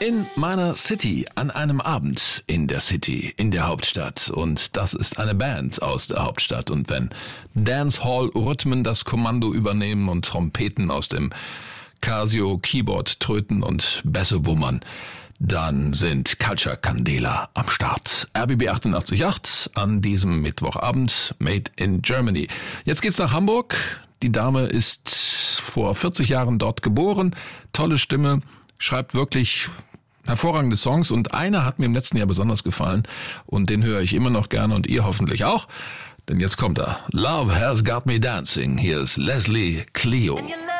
In meiner City, an einem Abend in der City, in der Hauptstadt. Und das ist eine Band aus der Hauptstadt. Und wenn Dancehall-Rhythmen das Kommando übernehmen und Trompeten aus dem Casio-Keyboard tröten und Bässe wummern, dann sind Culture Candela am Start. RBB 88.8 an diesem Mittwochabend, Made in Germany. Jetzt geht's nach Hamburg. Die Dame ist vor 40 Jahren dort geboren. Tolle Stimme, schreibt wirklich hervorragende Songs und einer hat mir im letzten Jahr besonders gefallen und den höre ich immer noch gerne und ihr hoffentlich auch, denn jetzt kommt er. Love Has Got Me Dancing. Hier ist Leslie Clio.